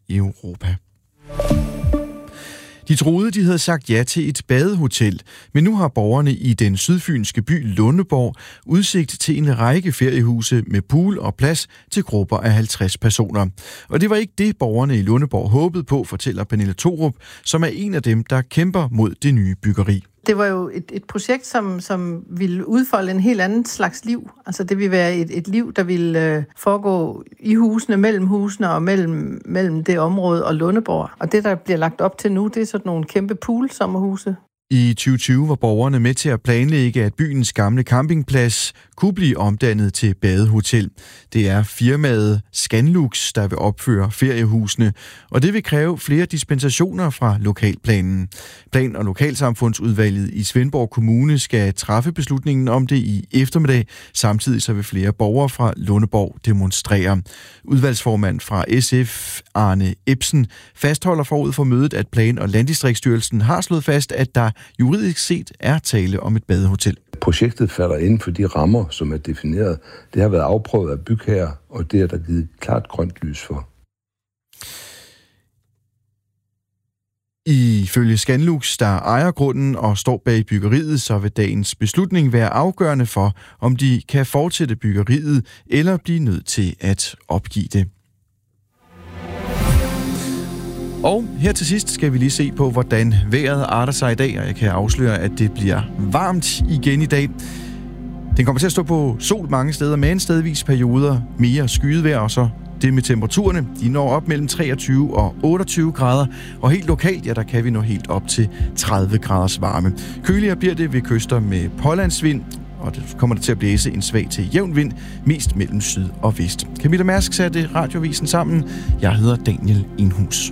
i Europa. De troede, de havde sagt ja til et badehotel, men nu har borgerne i den sydfynske by Lundeborg udsigt til en række feriehuse med pool og plads til grupper af 50 personer. Og det var ikke det, borgerne i Lundeborg håbede på, fortæller Pernille Thorup, som er en af dem, der kæmper mod det nye byggeri. Det var jo et projekt, som ville udfolde en helt anden slags liv. Altså det ville være et liv, der ville foregå i husene, mellem husene og mellem det område og Lundeborg. Og det, der bliver lagt op til nu, det er sådan nogle kæmpe pool-sommerhuse. I 2020 var borgerne med til at planlægge, at byens gamle campingplads kunne blive omdannet til badehotel. Det er firmaet Scanlux, der vil opføre feriehusene, og det vil kræve flere dispensationer fra lokalplanen. Plan- og Lokalsamfundsudvalget i Svendborg Kommune skal træffe beslutningen om det i eftermiddag. Samtidig så vil flere borgere fra Lundeborg demonstrere. Udvalgsformand fra SF, Arne Ebsen, fastholder forud for mødet, at Plan- og Landdistriktsstyrelsen har slået fast, at der juridisk set er tale om et badehotel. Projektet falder inden for de rammer, som er defineret. Det har været afprøvet af bygherrer, og det er der givet klart grønt lys for. Ifølge Scanlux, der ejer grunden og står bag byggeriet, så vil dagens beslutning være afgørende for, om de kan fortsætte byggeriet eller blive nødt til at opgive det. Og her til sidst skal vi lige se på, hvordan vejret arter sig i dag, og jeg kan afsløre, at det bliver varmt igen i dag. Den kommer til at stå på sol mange steder, men stedvis perioder mere skyet vejr, og så det med temperaturerne. De når op mellem 23 og 28 grader, og helt lokalt, ja, der kan vi nå helt op til 30 graders varme. Køligere bliver det ved kyster med pålandsvind, og det kommer der til at blæse en svag til jævn vind, mest mellem syd og vest. Camilla Mærsk satte radiovisen sammen. Jeg hedder Daniel Enhus.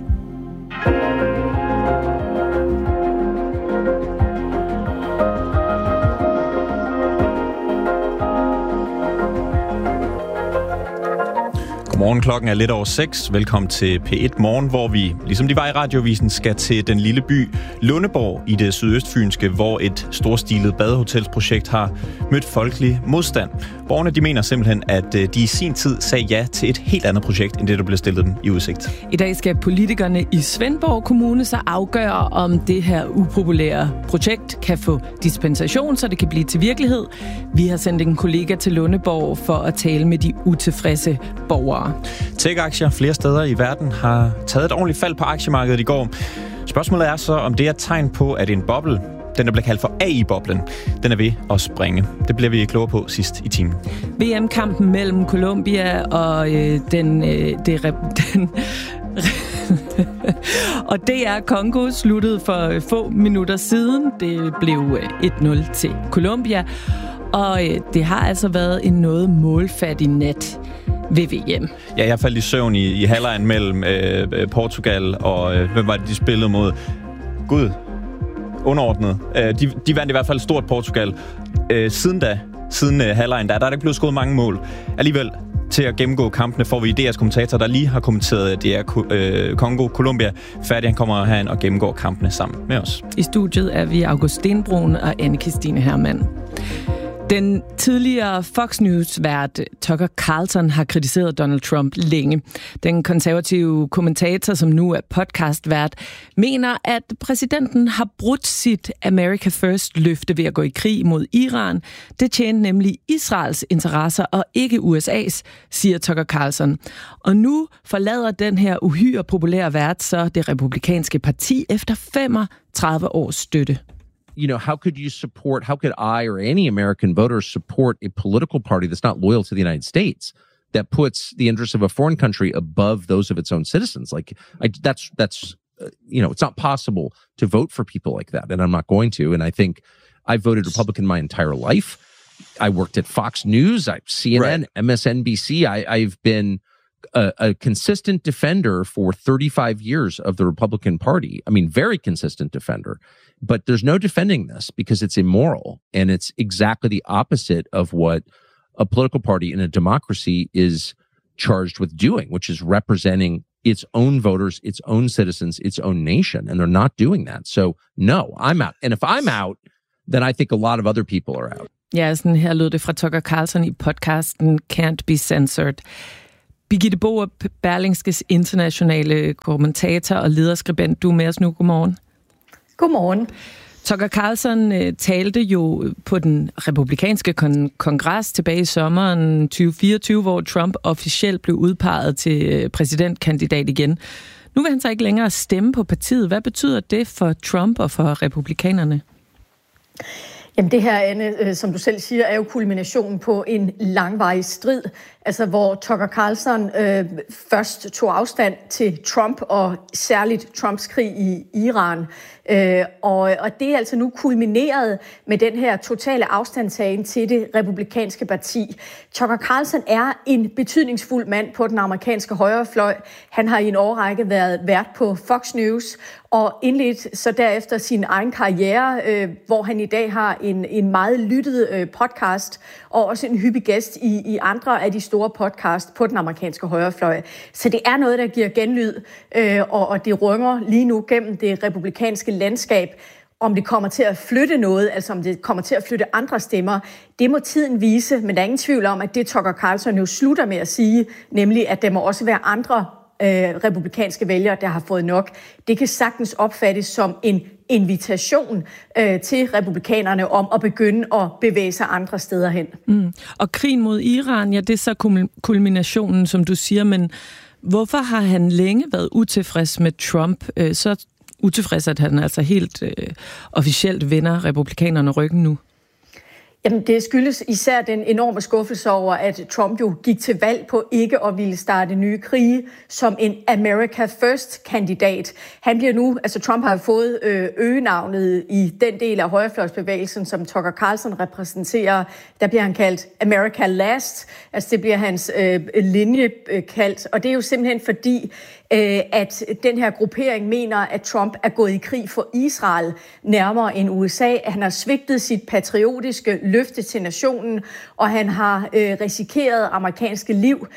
Godmorgen, klokken er lidt over 6. Velkommen til P1 Morgen, hvor vi, ligesom de var i radiovisen, skal til den lille by Lundeborg i det sydøstfynske, hvor et storstilet badehotelsprojekt har mødt folkelig modstand. Borgerne de mener simpelthen, at de i sin tid sagde ja til et helt andet projekt, end det, der blev stillet dem i udsigt. I dag skal politikerne i Svendborg Kommune så afgøre, om det her upopulære projekt kan få dispensation, så det kan blive til virkelighed. Vi har sendt en kollega til Lundeborg for at tale med de utilfredse borgere. Tech-aktier flere steder i verden har taget et ordentligt fald på aktiemarkedet i går. Spørgsmålet er så, om det er et tegn på, at en boble, den der bliver kaldt for AI-boblen, den er ved at springe. Det bliver vi klogere på sidst i timen. VM-kampen mellem Colombia og og DR Congo sluttede for få minutter siden. Det blev 1-0 til Colombia. Og det har altså været en noget målfattig nat ved VM. Ja, jeg faldt i søvn i halvlejen mellem Portugal og hvem var det, de spillede mod? Gud, underordnet. De vandt i hvert fald stort Portugal. Siden halvlejen, der er der ikke blevet skåret mange mål. Alligevel, til at gennemgå kampene, får vi DR's kommentator, der lige har kommenteret DR Congo, Colombia, færdig. Han kommer herhen og gennemgår kampene sammen med os. I studiet er vi August Stenbrun og Anne-Kristine Hermann. Den tidligere Fox News-vært Tucker Carlson har kritiseret Donald Trump længe. Den konservative kommentator, som nu er podcastvært, mener, at præsidenten har brudt sit America First-løfte ved at gå i krig mod Iran. Det tjente nemlig Israels interesser og ikke USA's, siger Tucker Carlson. Og nu forlader den her uhyre populære vært så det republikanske parti efter 35 års støtte. You know, how could I or any American voter support a political party that's not loyal to the United States, that puts the interests of a foreign country above those of its own citizens? That's it's not possible to vote for people like that, and I'm not going to. And I think I voted Republican my entire life. I worked at Fox News, CNN, right. MSNBC. I've been a consistent defender for 35 years of the Republican Party. I mean, very consistent defender. But there's no defending this because it's immoral. And it's exactly the opposite of what a political party in a democracy is charged with doing, which is representing its own voters, its own citizens, its own nation. And they're not doing that. So no, I'm out. And if I'm out, then I think a lot of other people are out. Ja, sådan her lød det fra Tucker Carlson i podcasten Can't Be Censored. Birgitte Borup, Berlingskes internationale kommentator og lederskribent. Du er med os nu. Godmorgen. Godmorgen. Tucker Carlson talte jo på den republikanske kongres tilbage i sommeren 2024, hvor Trump officielt blev udpeget til præsidentkandidat igen. Nu vil han så ikke længere stemme på partiet. Hvad betyder det for Trump og for republikanerne? Jamen det her, Anne, som du selv siger, er jo kulminationen på en langvarig strid, altså hvor Tucker Carlson først tog afstand til Trump og særligt Trumps krig i Iran. Og det er altså nu kulmineret med den her totale afstandtagen til det republikanske parti. Tucker Carlson er en betydningsfuld mand på den amerikanske højrefløj. Han har i en årrække været vært på Fox News og indledt så derefter sin egen karriere, hvor han i dag har en meget lyttet podcast og også en hyppig gæst i andre af de store podcast på den amerikanske højrefløj. Så det er noget, der giver genlyd, og det rynger lige nu gennem det republikanske landskab. Om det kommer til at flytte noget, altså om det kommer til at flytte andre stemmer, det må tiden vise, men der er ingen tvivl om, at det Tucker Carlson jo slutter med at sige, nemlig at der må også være andre republikanske vælgere, der har fået nok. Det kan sagtens opfattes som en invitation til republikanerne om at begynde at bevæge sig andre steder hen. Og krigen mod Iran, ja, det er så kulminationen, som du siger, men hvorfor har han længe været utilfreds med Trump? Så utilfreds, at han altså helt officielt vender republikanerne ryggen nu? Jamen, det skyldes især den enorme skuffelse over, at Trump jo gik til valg på ikke at ville starte nye krige som en America First-kandidat. Han bliver nu, altså Trump har fået øgenavnet i den del af højrefløjsbevægelsen, som Tucker Carlson repræsenterer. Der bliver han kaldt America Last, altså det bliver hans linje kaldt, og det er jo simpelthen fordi, at den her gruppering mener, at Trump er gået i krig for Israel nærmere end USA. Han har svigtet sit patriotiske løfte til nationen, og han har risikeret amerikanske liv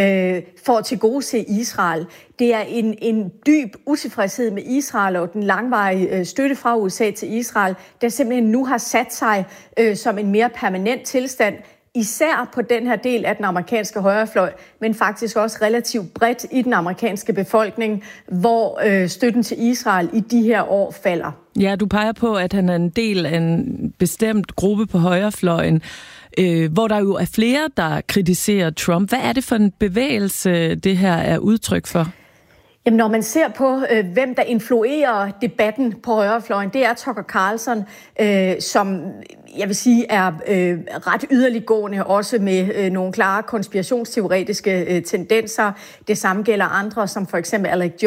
for at tilgodese Israel. Det er en dyb utilfredshed med Israel og den langvarige støtte fra USA til Israel, der simpelthen nu har sat sig som en mere permanent tilstand, især på den her del af den amerikanske højrefløj, men faktisk også relativt bredt i den amerikanske befolkning, hvor støtten til Israel i de her år falder. Ja, du peger på, at han er en del af en bestemt gruppe på højrefløjen, hvor der jo er flere, der kritiserer Trump. Hvad er det for en bevægelse, det her er udtryk for? Jamen, når man ser på, hvem der influerer debatten på højrefløjen, det er Tucker Carlson, som jeg vil sige er ret yderliggående, også med nogle klare konspirationsteoretiske tendenser. Det samme gælder andre, som for eksempel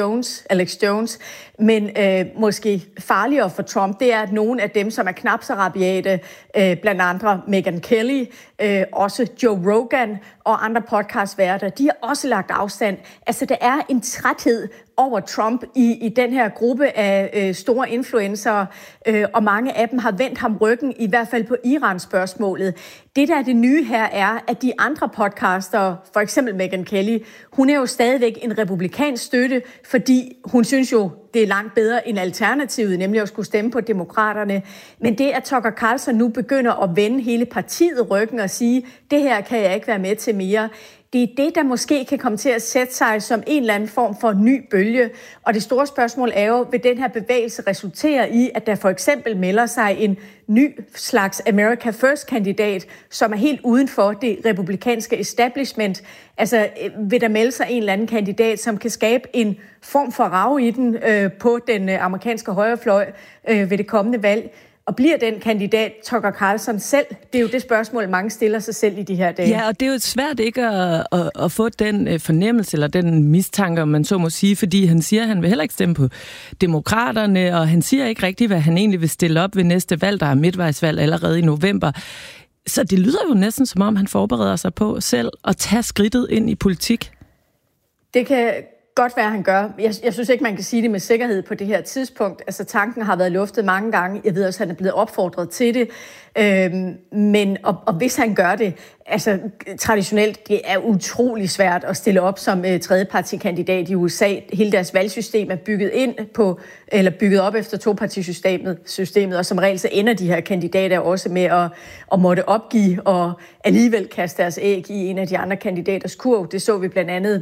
Alex Jones. Men måske farligere for Trump, det er, at nogle af dem, som er knap så rabiate, blandt andre Megyn Kelly, også Joe Rogan og andre podcastværter, de har også lagt afstand. Altså, der er en træthed over Trump i den her gruppe af store influencer, og mange af dem har vendt ham ryggen, i hvert fald på Iran-spørgsmålet. Det, der er det nye her, er, at de andre podcaster, for eksempel Megyn Kelly, hun er jo stadigvæk en republikansk støtte, fordi hun synes jo, det er langt bedre end alternativet, nemlig at skulle stemme på demokraterne. Men det, at Tucker Carlson nu begynder at vende hele partiet ryggen og sige, det her kan jeg ikke være med til mere, det er det, der måske kan komme til at sætte sig som en eller anden form for ny bølge. Og det store spørgsmål er jo, vil den her bevægelse resultere i, at der for eksempel melder sig en ny slags America First-kandidat, som er helt uden for det republikanske establishment. Altså, vil der melde sig en eller anden kandidat, som kan skabe en form for rav i den på den amerikanske højrefløj ved det kommende valg? Og bliver den kandidat Tucker Carlson selv? Det er jo det spørgsmål, mange stiller sig selv i de her dage. Ja, og det er jo svært ikke at få den fornemmelse eller den mistanke, om man så må sige, fordi han siger, at han vil heller ikke stemme på demokraterne, og han siger ikke rigtigt, hvad han egentlig vil stille op ved næste valg, der er midtvejsvalg allerede i november. Så det lyder jo næsten som om, han forbereder sig på selv at tage skridtet ind i politik. Det kan godt være, han gør. Jeg synes ikke, man kan sige det med sikkerhed på det her tidspunkt. Altså, tanken har været luftet mange gange. Jeg ved også, at han er blevet opfordret til det. Men hvis han gør det, altså traditionelt, det er utrolig svært at stille op som tredjepartikandidat i USA. Hele deres valgsystem er bygget op efter topartisystemet, og som regel så ender de her kandidater også med at måtte opgive og alligevel kaste deres æg i en af de andre kandidaters kurv. Det så vi blandt andet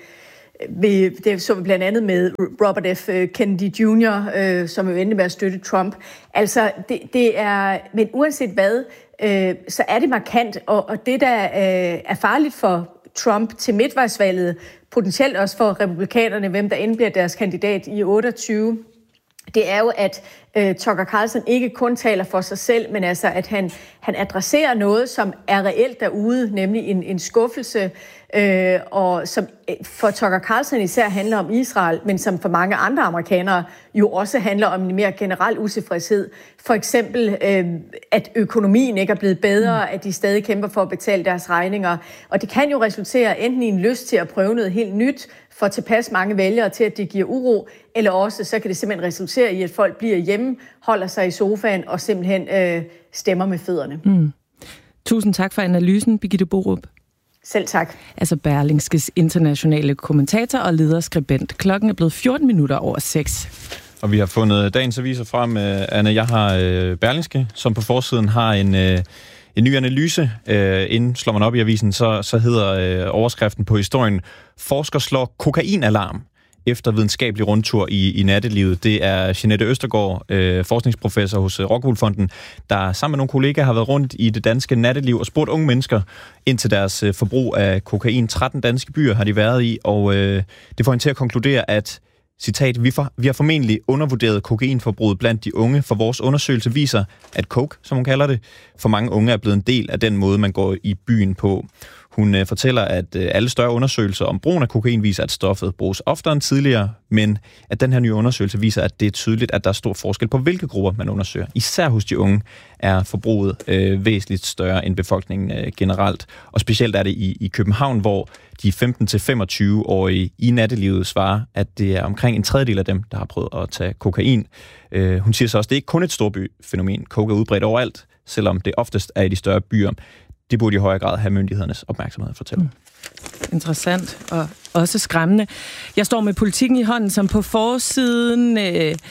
med Robert F. Kennedy Jr., som jo endte med at støtte Trump. Altså, det er... Men uanset hvad, så er det markant, og det, der er farligt for Trump til midtvejsvalget, potentielt også for republikanerne, hvem der end bliver deres kandidat i 28, det er jo, at Tucker Carlson ikke kun taler for sig selv, men altså, at han adresserer noget, som er reelt derude, nemlig en skuffelse, og som for Tucker Carlson især handler om Israel, men som for mange andre amerikanere jo også handler om en mere generel utilfredshed. For eksempel, at økonomien ikke er blevet bedre, at de stadig kæmper for at betale deres regninger. Og det kan jo resultere enten i en lyst til at prøve noget helt nyt, for tilpas mange vælgere til, at det giver uro, eller også så kan det simpelthen resultere i, at folk bliver hjemme, holder sig i sofaen og simpelthen stemmer med fødderne. Tusind tak for analysen, Birgitte Borup. Selv tak. Altså Berlingskes internationale kommentator og lederskribent. Klokken er blevet 14 minutter over 6. Og vi har fundet dagens aviser frem. Anna, jeg har Berlingske, som på forsiden har en ny analyse. Inden slår man op i avisen, så hedder overskriften på historien: Forsker slår kokainalarm efter videnskabelig rundtur i nattelivet. Det er Jeanette Østergaard, forskningsprofessor hos Rockwool Fonden, der sammen med nogle kollegaer har været rundt i det danske natteliv og spurgt unge mennesker ind til deres forbrug af kokain. 13 danske byer har de været i, og det får hende til at konkludere, at citat, vi har formentlig undervurderet kokainforbruget blandt de unge, for vores undersøgelse viser, at coke, som hun kalder det, for mange unge er blevet en del af den måde, man går i byen på. Hun fortæller, at alle større undersøgelser om brugen af kokain viser, at stoffet bruges oftere end tidligere, men at den her nye undersøgelse viser, at det er tydeligt, at der er stor forskel på, hvilke grupper man undersøger. Især hos de unge er forbruget væsentligt større end befolkningen generelt. Og specielt er det i København, hvor de 15-25-årige i nattelivet svarer, at det er omkring en tredjedel af dem, der har prøvet at tage kokain. Hun siger så også, at det ikke kun er et storbyfænomen. Coke er udbredt overalt, selvom det oftest er i de større byer. Det burde i højere grad have myndighedernes opmærksomhed, fortæller. Interessant og også skræmmende. Jeg står med Politikken i hånden, som på forsiden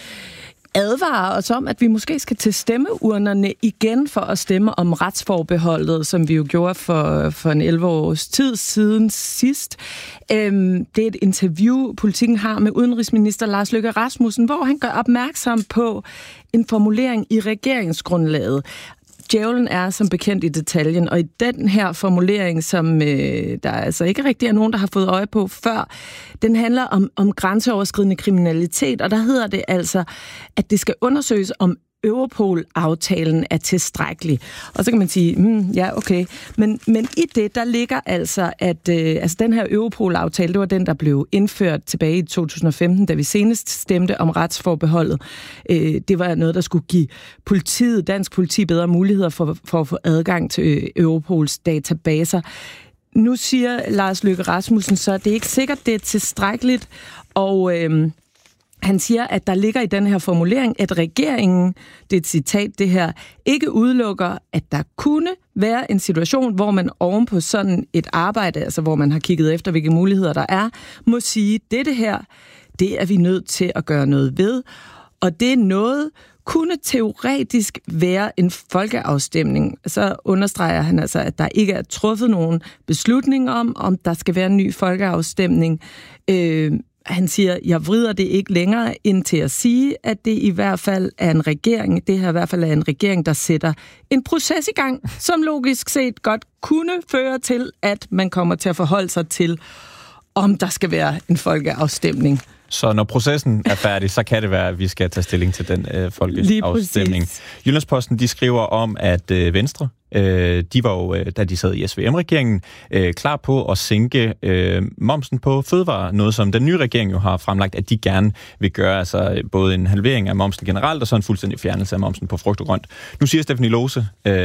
advarer os om, at vi måske skal til stemmeurnerne igen for at stemme om retsforbeholdet, som vi jo gjorde for en 11 års tid siden sidst. Det er et interview, Politikken har med udenrigsminister Lars Løkke Rasmussen, hvor han gør opmærksom på en formulering i regeringsgrundlaget. Djævlen er som bekendt i detaljen, og i den her formulering, som der altså ikke rigtig er nogen, der har fået øje på før, den handler om grænseoverskridende kriminalitet, og der hedder det altså, at det skal undersøges, om Europol-aftalen er tilstrækkelig. Og så kan man sige, ja, okay. Men i det, der ligger altså, at den her Europol-aftale, det var den, der blev indført tilbage i 2015, da vi senest stemte om retsforbeholdet. Det var noget, der skulle give dansk politi bedre muligheder for at få adgang til Europols databaser. Nu siger Lars Løkke Rasmussen så, at det er ikke sikkert, det er tilstrækkeligt, og han siger, at der ligger i den her formulering, at regeringen, det er et citat det her, ikke udelukker, at der kunne være en situation, hvor man ovenpå sådan et arbejde, altså hvor man har kigget efter, hvilke muligheder der er, må sige, det her, det er vi nødt til at gøre noget ved. Og det er noget, kunne teoretisk være en folkeafstemning. Så understreger han altså, at der ikke er truffet nogen beslutning om der skal være en ny folkeafstemning. Han siger, jeg vrider det ikke længere end til at sige, at det i hvert fald er en regering, det her i hvert fald er en regering, der sætter en proces i gang, som logisk set godt kunne føre til, at man kommer til at forholde sig til, om der skal være en folkeafstemning. Så når processen er færdig, så kan det være, at vi skal tage stilling til den folkeafstemning. Jyllandsposten, de skriver om, at Venstre De var jo, da de sad i SVM-regeringen, klar på at sænke momsen på fødevarer. Noget, som den nye regering jo har fremlagt, at de gerne vil gøre. Altså både en halvering af momsen generelt, og så en fuldstændig fjernelse af momsen på frugt og grønt. Nu siger Stephanie Lose,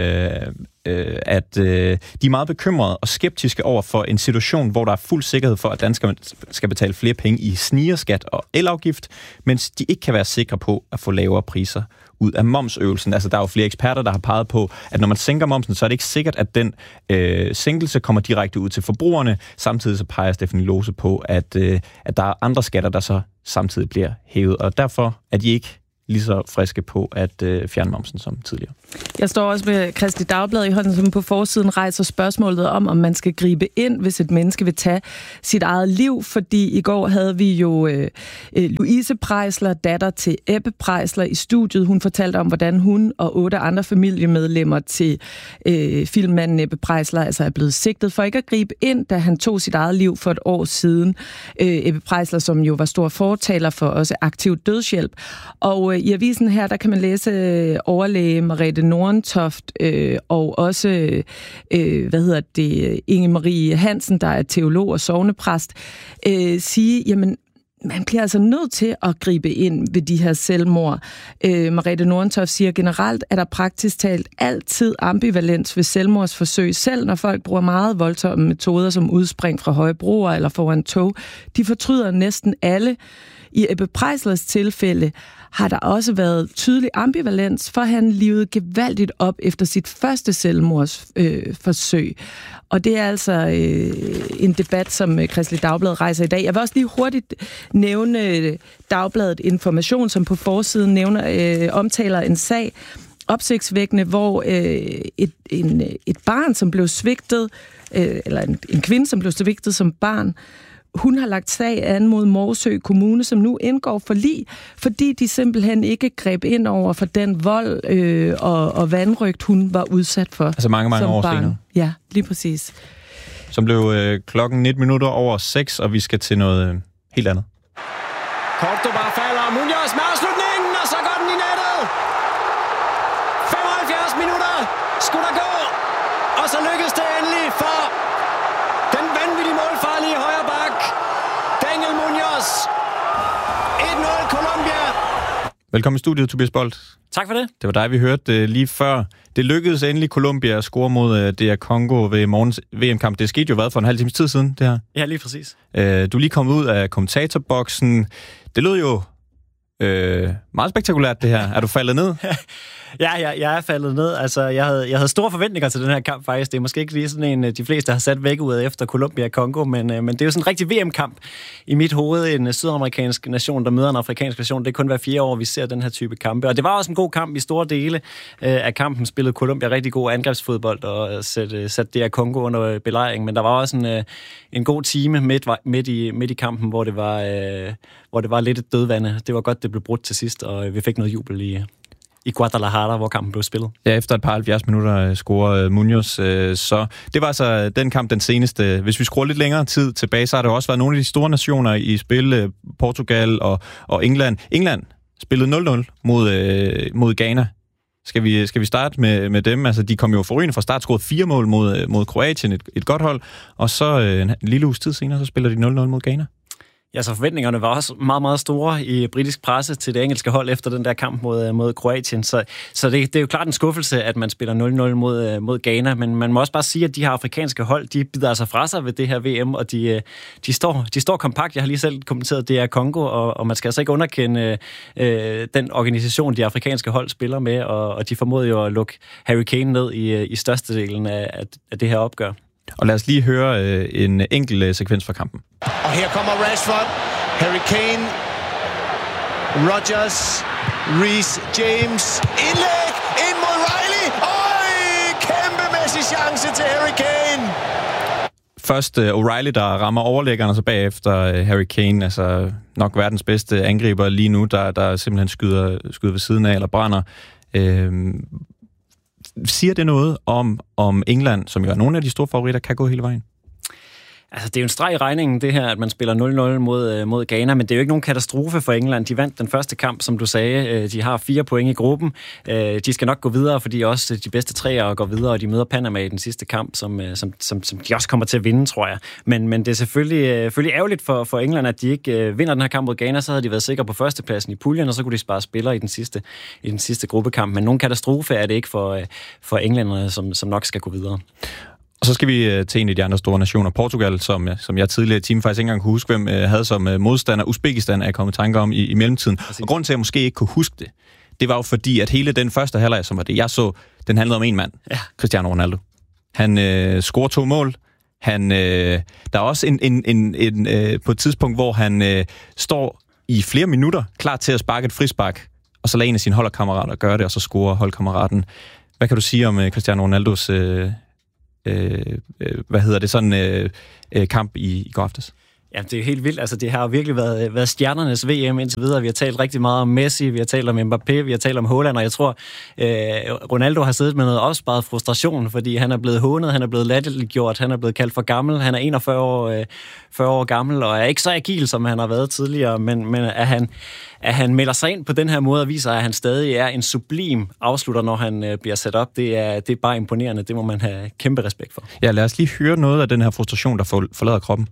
at de er meget bekymrede og skeptiske over for en situation, hvor der er fuld sikkerhed for, at danskerne skal betale flere penge i snigerskat og elafgift, mens de ikke kan være sikre på at få lavere priser ud af momsøvelsen. Altså, der er jo flere eksperter, der har peget på, at når man sænker momsen, så er det ikke sikkert, at den sænkelse kommer direkte ud til forbrugerne. Samtidig så peger Stephanie Lose på, at der er andre skatter, der så samtidig bliver hævet, og derfor er de ikke lige så friske på at fjerne momsen som tidligere. Jeg står også med Kristeligt Dagblad i hånden, som på forsiden rejser spørgsmålet om man skal gribe ind, hvis et menneske vil tage sit eget liv, fordi i går havde vi jo Louise Preisler, datter til Ebbe Preisler, i studiet. Hun fortalte om, hvordan hun og 8 andre familiemedlemmer til filmmanden Ebbe Preisler altså er blevet sigtet for ikke at gribe ind, da han tog sit eget liv for et år siden. Ebbe Preisler, som jo var stor fortaler for også aktiv dødshjælp. Og i avisen her, der kan man læse overlæge Merete Nordentoft og også, Inge Marie Hansen, der er teolog og sognepræst, sige, jamen, man bliver altså nødt til at gribe ind ved de her selvmord. Merete Nordentoft siger, generelt er der praktisk talt altid ambivalens ved selvmordsforsøg, selv når folk bruger meget voldsomme metoder som udspring fra høje broer eller foran tog. De fortryder næsten alle. I Ebbe Preislers tilfælde har der også været tydelig ambivalens, for han livede gevaldigt op efter sit første selvmordsforsøg. Og det er altså en debat, som Kristeligt Dagblad rejser i dag. Jeg vil også lige hurtigt nævne Dagbladet Information, som på forsiden omtaler en sag, opsigtsvækkende, hvor et barn, som blev svigtet, eller en kvinde, som blev svigtet som barn, hun har lagt sag an mod Morsø Kommune, som nu indgår forlig, fordi de simpelthen ikke greb ind over for den vold og vanrøgt, hun var udsat for. Altså mange år senere. Ja, lige præcis. Som blev klokken 6:19, og vi skal til noget helt andet. Cordoba falder, Munoz med afslutningen, og så går den i nettet. 75 minutter skulle der gå, og så lykkedes det endelig for den vanvittige målfarlige højre bak, Daniel Munoz. 1-0 Colombia. Velkommen i studiet, Tobias Bolt. Tak for det. Det var dig, vi hørte lige før. Det lykkedes endelig Colombia at score mod DR Congo ved morgens VM-kamp. Det skete jo for en halv times tid siden, det her. Ja, lige præcis. Du er lige kommet ud af kommentatorboksen. Det lød jo meget spektakulært, det her. Er du faldet ned? Ja, jeg er faldet ned. Altså, jeg havde store forventninger til den her kamp, faktisk. Det er måske ikke lige sådan en, de fleste har sat væk ud efter Colombia-Kongo, men det er jo sådan en rigtig VM-kamp i mit hoved. En sydamerikansk nation, der møder en afrikansk nation. Det er kun hver 4 år, vi ser den her type kampe. Og det var også en god kamp i store dele af kampen. Spillede Colombia rigtig god angrebsfodbold og satte det her Kongo under belejring. Men der var også en god time midt i kampen, hvor det var lidt et dødvande. Det var godt, det blev brudt til sidst, og vi fik noget jubel i Guadalajara, hvor kampen blev spillet. Ja, efter et par 70 minutter scorede Munoz. Så det var altså den kamp, den seneste. Hvis vi skruer lidt længere tid tilbage, så har der også været nogle af de store nationer i spil. Portugal og England. England spillede 0-0 mod Ghana. Skal vi starte med dem? Altså, de kom jo forrygende fra start, scorede 4 mål mod Kroatien, et godt hold. Og så en lille uges tid senere, så spiller de 0-0 mod Ghana. Ja, så forventningerne var også meget, meget store i britisk presse til det engelske hold efter den der kamp mod Kroatien. Så det er jo klart en skuffelse, at man spiller 0-0 mod Ghana, men man må også bare sige, at de her afrikanske hold, de bider altså fra sig ved det her VM, og de står kompakt. Jeg har lige selv kommenteret, det er Kongo, og man skal altså ikke underkende den organisation, de afrikanske hold spiller med, og de formåede jo at lukke Harry Kane ned i størstedelen af det her opgør. Og lad os lige høre en enkelt sekvens fra kampen. Og her kommer Rashford, Harry Kane, Rodgers, Reece James, indlæg ind mod Riley, kæmpemæssig chance til Harry Kane. Først O'Reilly, der rammer overlæggeren, og så bagefter Harry Kane, altså nok verdens bedste angriber lige nu, der simpelthen skyder ved siden af eller brænder. Siger det noget om England, som jo er nogle af de store favoritter, kan gå hele vejen? Altså, det er jo en streg i regningen, det her, at man spiller 0-0 mod Ghana, men det er jo ikke nogen katastrofe for England. De vandt den første kamp, som du sagde. De har 4 point i gruppen. De skal nok gå videre, fordi også de bedste 3'ere går videre, og de møder Panama i den sidste kamp, som de også kommer til at vinde, tror jeg. Men det er selvfølgelig ærgerligt for England, at de ikke vinder den her kamp mod Ghana, så havde de været sikre på førstepladsen i puljen, og så kunne de spare spillere i den sidste gruppekamp. Men nogen katastrofe er det ikke for englænderne, som nok skal gå videre. Og så skal vi til en af de andre store nationer, Portugal, som jeg tidligere i timen faktisk ikke engang kunne huske, hvem havde som modstander. Uzbekistan er kommet tanker om i mellemtiden. Præcis. Og grunden til, at jeg måske ikke kunne huske det var jo fordi, at hele den første halvleg, som var det, jeg så, den handlede om en mand, Cristiano Ronaldo. Han scorer 2 mål. Der er også en på et tidspunkt, hvor han står i flere minutter, klar til at sparke et frispark, og så lader en af sine holdkammerater gøre det, og så scorer holdkammeraten. Hvad kan du sige om Cristiano Ronaldos kamp i går aftes? Ja, det er jo helt vildt. Altså, det har virkelig været stjernernes VM indtil videre. Vi har talt rigtig meget om Messi, vi har talt om Mbappé, vi har talt om Haaland, og jeg tror, Ronaldo har siddet med noget opsparet frustration, fordi han er blevet hånet, han er blevet latterliggjort, han er blevet kaldt for gammel, han er 41 år gammel, og er ikke så agil, som han har været tidligere, men at han melder sig ind på den her måde og viser, at han stadig er en sublim afslutter, når han bliver sat op, det er bare imponerende. Det må man have kæmpe respekt for. Ja, lad os lige høre noget af den her frustration, der forlader kroppen.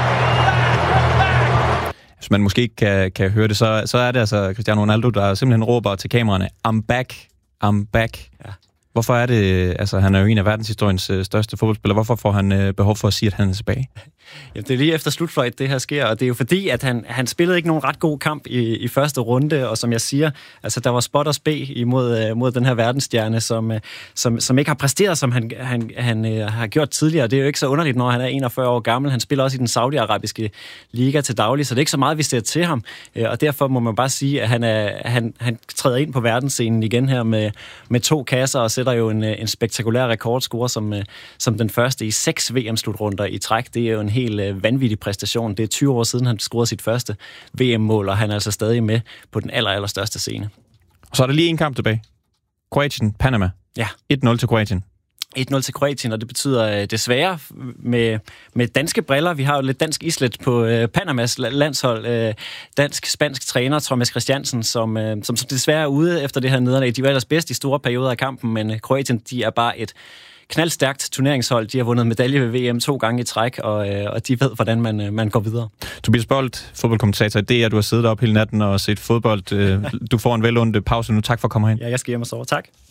Hvis man måske ikke kan høre det, så er det altså Cristiano Ronaldo, der simpelthen råber til kameraerne, I'm back, I'm back. Ja. Hvorfor er det, altså han er jo en af verdenshistoriens største fodboldspillere, hvorfor får han behov for at sige, at han er tilbage? Jamen, det er lige efter slutfløjt, det her sker, og det er jo fordi, at han spillede ikke nogen ret god kamp i første runde, og som jeg siger, altså der var spot og spe imod den her verdensstjerne, som ikke har præsteret, som han har gjort tidligere. Det er jo ikke så underligt, når han er 41 år gammel. Han spiller også i den saudiarabiske liga til daglig, så det er ikke så meget, vi ser til ham, og derfor må man bare sige, at han træder ind på verdensscenen igen her med 2 kasser, og sætter jo en spektakulær rekordscore som den første i 6 VM-slutrunder i træk. Det er jo en helt vanvittig præstation. Det er 20 år siden, han scorede sit første VM-mål, og han er altså stadig med på den allerstørste scene. Og så er der lige en kamp tilbage. Kroatien, Panama. Ja. 1-0 til Kroatien. 1-0 til Kroatien, og det betyder desværre med danske briller. Vi har jo lidt dansk islet på Panamas landshold. Dansk-spansk træner Thomas Christiansen, som desværre er ude efter det her nederlag. De var ellers bedst i store perioder af kampen, men Kroatien, de er bare et knaldstærkt turneringshold. De har vundet medalje ved VM 2 gange i træk, og de ved, hvordan man går videre. Tobias Bolt, fodboldkommentator i DR, du har siddet op hele natten og set fodbold. Du får en velundt pause nu. Tak for at komme herind. Ja, jeg skal hjem og sove. Tak.